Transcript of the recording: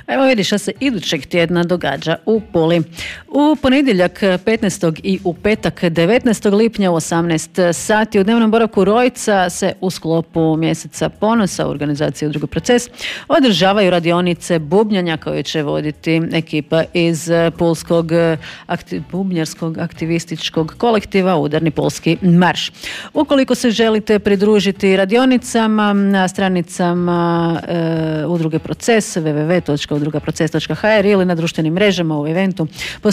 Evo vidiš šta se idućeg tjedna događa u Puli. U ponedjeljak 15. i u petak 19. lipnja u 18 sati u dnevnom boravku Rojca se u sklopu mjeseca ponosa u organizaciji Udruge Proces održavaju radionice bubnjanja koje će voditi ekipa iz pulskog bubnjarskog aktivističkog kolektiva Udarni pulski marš. Ukoliko se želite pridružiti radionicama na stranicama Udruge Proces www.udrugaproces.hr ili na društvenim mrežama u eventu